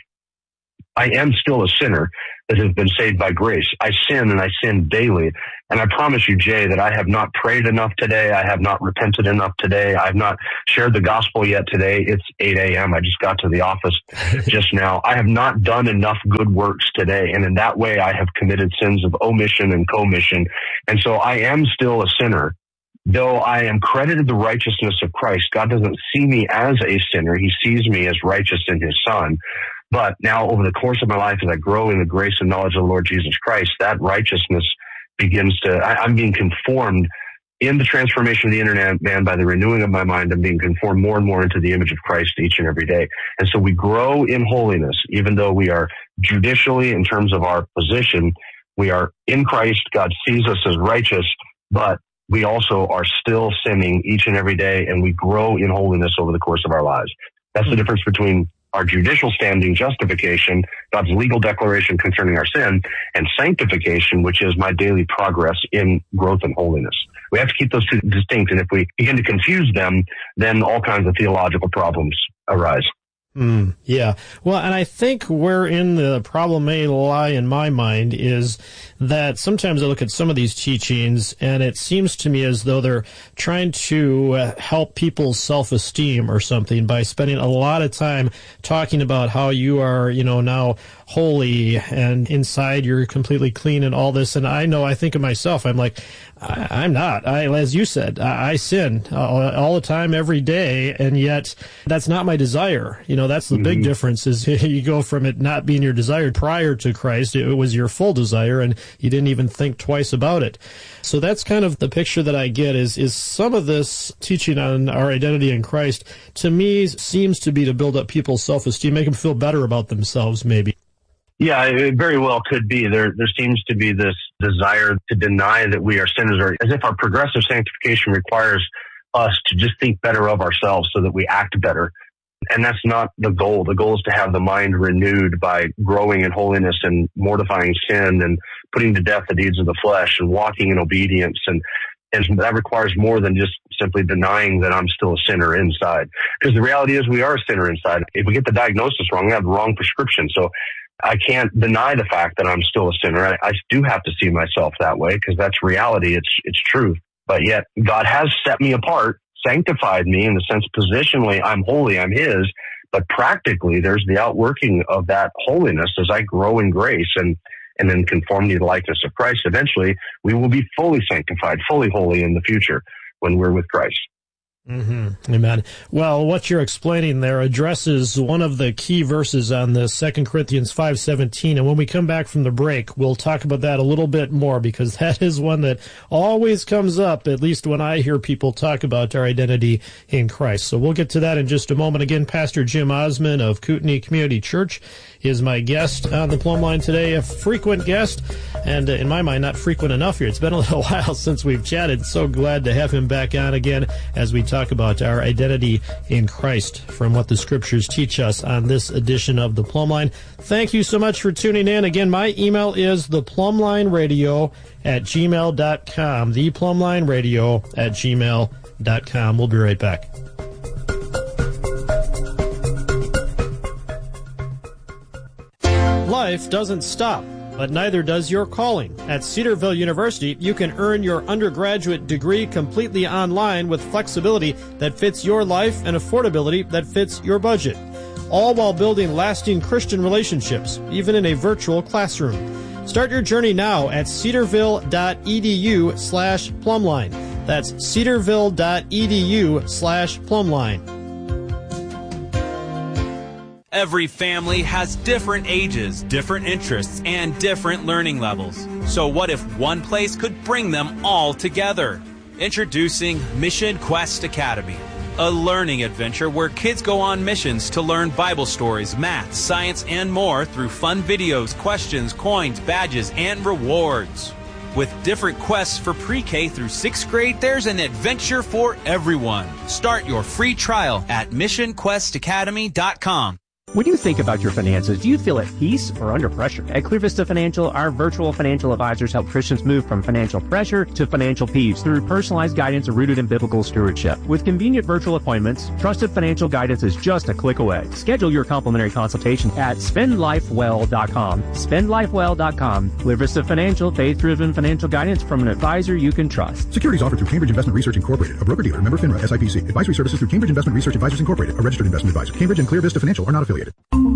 T: I am still a sinner that has been saved by grace. I sin, and I sin daily. And I promise you, Jay, that I have not prayed enough today. I have not repented enough today. I have not shared the gospel yet today. It's eight a.m. I just got to the office just now. I have not done enough good works today. And in that way, I have committed sins of omission and commission. And so I am still a sinner. Though I am credited the righteousness of Christ, God doesn't see me as a sinner. He sees me as righteous in his Son. But now over the course of my life, as I grow in the grace and knowledge of the Lord Jesus Christ, that righteousness begins to, I, I'm being conformed in the transformation of the inner man by the renewing of my mind. I'm being conformed more and more into the image of Christ each and every day. And so we grow in holiness, even though we are judicially, in terms of our position, we are in Christ. God sees us as righteous, but we also are still sinning each and every day, and we grow in holiness over the course of our lives. That's the difference between our judicial standing, justification, God's legal declaration concerning our sin, and sanctification, which is my daily progress in growth and holiness. We have to keep those two distinct, and if we begin to confuse them, then all kinds of theological problems arise.
P: Mm, yeah. Well, and I think wherein the problem may lie in my mind is that sometimes I look at some of these teachings and it seems to me as though they're trying to uh, help people's self-esteem or something by spending a lot of time talking about how you are, you know, now holy and inside you're completely clean and all this. And I know, I think of myself, I'm like, I, I'm not. I, as you said, I, I sin all, all the time, every day, and yet that's not my desire. You know, that's the mm-hmm. big difference is you go from it not being your desire prior to Christ, it was your full desire, and you didn't even think twice about it. So that's kind of the picture that I get is, is some of this teaching on our identity in Christ, to me, seems to be to build up people's self-esteem, make them feel better about themselves, maybe.
T: Yeah, it very well could be. There there seems to be this desire to deny that we are sinners, or as if our progressive sanctification requires us to just think better of ourselves so that we act better. And that's not the goal. The goal is to have the mind renewed by growing in holiness and mortifying sin and putting to death the deeds of the flesh and walking in obedience. And, and that requires more than just simply denying that I'm still a sinner inside. Because the reality is we are a sinner inside. If we get the diagnosis wrong, we have the wrong prescription. So I can't deny the fact that I'm still a sinner. I, I do have to see myself that way because that's reality. It's, it's truth. But yet God has set me apart, sanctified me in the sense positionally I'm holy, I'm his, but practically there's the outworking of that holiness as I grow in grace and, and in conformity to the likeness of Christ. Eventually we will be fully sanctified, fully holy in the future when we're with Christ.
P: Mm-hmm. Amen. Well, what you're explaining there addresses one of the key verses on this, Second Corinthians five seventeen. And when we come back from the break, we'll talk about that a little bit more because that is one that always comes up, at least when I hear people talk about our identity in Christ. So we'll get to that in just a moment. Again, Pastor Jim Osman of Kootenai Community Church is my guest on the Plumb Line today, a frequent guest, and uh, in my mind, not frequent enough here. It's been a little while since we've chatted. So glad to have him back on again as we talk about our identity in Christ from what the Scriptures teach us on this edition of the Plumb Line. Thank you so much for tuning in. Again, my email is theplumlineradio at gmail dot com, theplumlineradio at gmail dot com. We'll be right back. Life doesn't stop, but neither does your calling. At Cedarville University, you can earn your undergraduate degree completely online with flexibility that fits your life and affordability that fits your budget, all while building lasting Christian relationships, even in a virtual classroom. Start your journey now at cedarville.edu slash plumline. That's cedarville.edu slash plumline.
U: Every family has different ages, different interests, and different learning levels. So what if one place could bring them all together? Introducing Mission Quest Academy, a learning adventure where kids go on missions to learn Bible stories, math, science, and more through fun videos, questions, coins, badges, and rewards. With different quests for pre-K through sixth grade, there's an adventure for everyone. Start your free trial at mission quest academy dot com.
R: When you think about your finances, do you feel at peace or under pressure? At Clear Vista Financial, our virtual financial advisors help Christians move from financial pressure to financial peace through personalized guidance rooted in biblical stewardship. With convenient virtual appointments, trusted financial guidance is just a click away. Schedule your complimentary consultation at spend life well dot com. spend life well dot com. Clear Vista Financial, faith-driven financial guidance from an advisor you can trust.
S: Securities offered through Cambridge Investment Research Incorporated, a broker-dealer, member FINRA, S I P C. Advisory services through Cambridge Investment Research Advisors Incorporated, a registered investment advisor. Cambridge and Clear Vista Financial are not affiliated.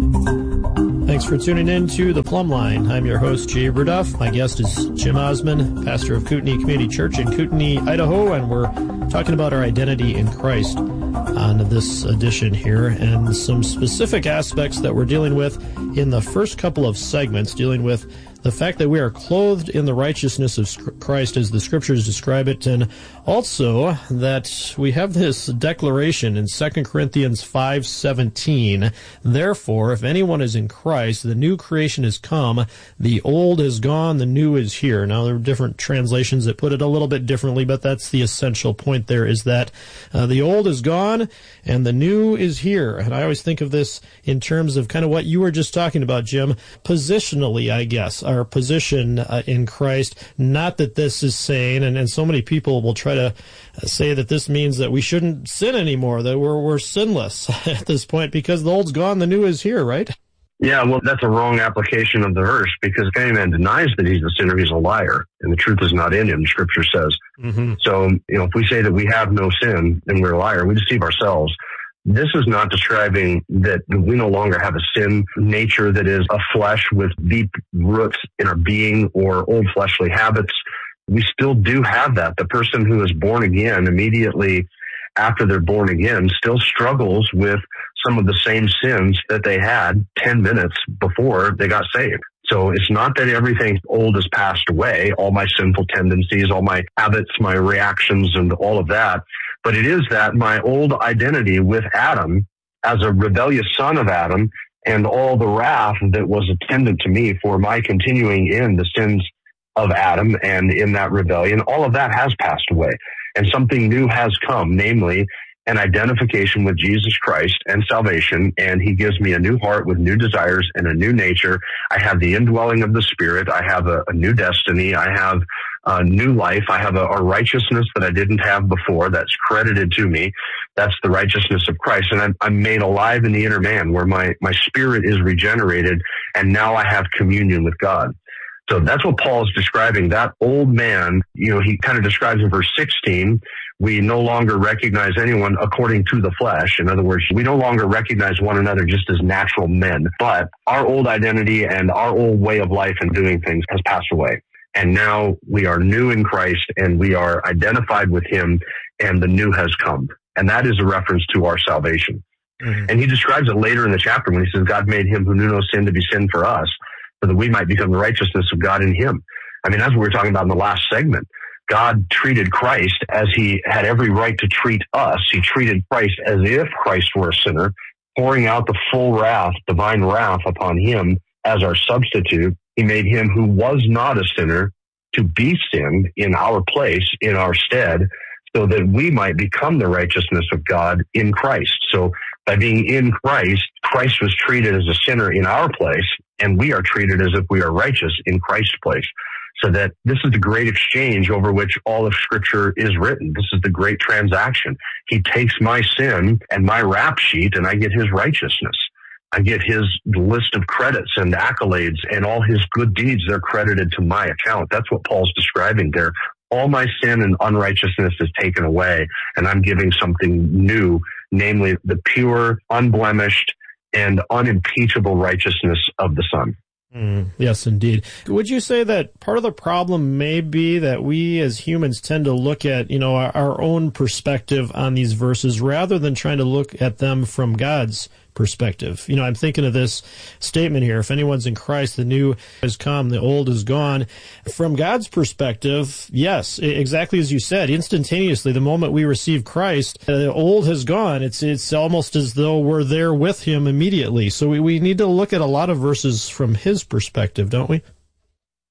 P: Thanks for tuning in to The Plumb Line. I'm your host, Jay Ruduff. My guest is Jim Osman, pastor of Kootenai Community Church in Kootenai, Idaho, and we're talking about our identity in Christ on this edition here and some specific aspects that we're dealing with in the first couple of segments, dealing with the fact that we are clothed in the righteousness of Christ as the Scriptures describe it, and also that we have this declaration in Second Corinthians five seventeen, therefore, if anyone is in Christ, the new creation has come, the old is gone, the new is here. Now, there are different translations that put it a little bit differently, but that's the essential point there, is that uh, the old is gone and the new is here. And I always think of this in terms of kind of what you were just talking about, Jim, positionally, I guess, our position uh, in Christ. Not that this is saying, and, and so many people will try to say that this means that we shouldn't sin anymore, that we're, we're sinless at this point because the old's gone, the new is here, right?
T: Yeah, well, that's a wrong application of the verse, because if any man denies that he's a sinner, he's a liar, and the truth is not in him, Scripture says. Mm-hmm. So, you know, if we say that we have no sin, then we're a liar. We deceive ourselves. This is not describing that we no longer have a sin nature that is a flesh with deep roots in our being or old fleshly habits. We still do have that. The person who is born again immediately after they're born again still struggles with some of the same sins that they had ten minutes before they got saved. So it's not that everything old has passed away, all my sinful tendencies, all my habits, my reactions, and all of that. But it is that my old identity with Adam as a rebellious son of Adam and all the wrath that was attendant to me for my continuing in the sins of Adam and in that rebellion, all of that has passed away. And something new has come, namely an identification with Jesus Christ and salvation, and he gives me a new heart with new desires and a new nature. I have the indwelling of the Spirit. I have a, a new destiny. I have a new life. I have a, a righteousness that I didn't have before that's credited to me. That's the righteousness of Christ. And I'm, I'm made alive in the inner man, where my, my spirit is regenerated, and now I have communion with God. So that's what Paul is describing. That old man, you know, he kind of describes in verse sixteen, we no longer recognize anyone according to the flesh. In other words, we no longer recognize one another just as natural men, but our old identity and our old way of life and doing things has passed away. And now we are new in Christ, and we are identified with him, and the new has come. And that is a reference to our salvation. Mm-hmm. And he describes it later in the chapter when he says, God made him who knew no sin to be sin for us, so that we might become the righteousness of God in him. I mean, that's what we were talking about in the last segment. God treated Christ as he had every right to treat us. He treated Christ as if Christ were a sinner, pouring out the full wrath, divine wrath upon him as our substitute. He made him who was not a sinner to be sin in our place, in our stead, so that we might become the righteousness of God in Christ. So by being in Christ, Christ was treated as a sinner in our place, and we are treated as if we are righteous in Christ's place. So that this is the great exchange over which all of Scripture is written. This is the great transaction. He takes my sin and my rap sheet, and I get his righteousness. I get his list of credits and accolades, and all his good deeds, they're credited to my account. That's what Paul's describing there. All my sin and unrighteousness is taken away, and I'm giving something new, namely the pure, unblemished, and unimpeachable righteousness of the Son.
P: Mm, yes, indeed. Would you say that part of the problem may be that we as humans tend to look at, you know, our, our own perspective on these verses rather than trying to look at them from God's perspective? You know, I'm thinking of this statement here. If anyone's in Christ, the new has come, the old is gone. From God's perspective, yes, exactly as you said, instantaneously, the moment we receive Christ, the old has gone. It's it's almost as though we're there with him immediately. So we, we need to look at a lot of verses from his perspective, don't we?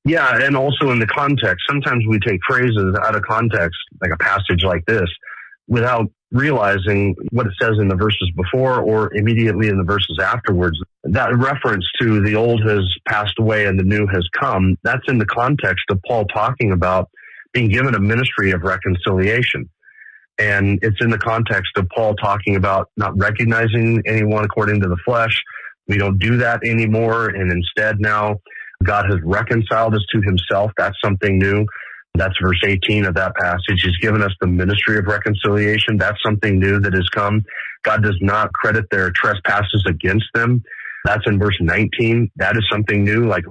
T: Yeah, and also in the context. Sometimes we take phrases out of context, like a passage like this, without realizing what it says in the verses before or immediately in the verses afterwards. That reference to the old has passed away and the new has come, that's in the context of Paul talking about being given a ministry of reconciliation. And it's in the context of Paul talking about not recognizing anyone according to the flesh. We don't do that anymore. And instead now God has reconciled us to himself. That's something new. That's verse eighteen of that passage. He's given us the ministry of reconciliation. That's something new that has come. God does not credit their trespasses against them. That's in verse nineteen. That is something new. Like